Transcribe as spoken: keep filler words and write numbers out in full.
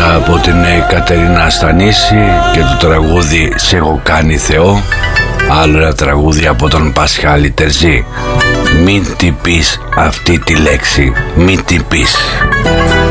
από την Κατερίνα Στανίση και το τραγούδι «Σε έχω κάνει Θεό». Άλλο ένα τραγούδι από τον Πασχάλη Τερζή. Μην την πεις αυτή τη λέξη, μην την πεις.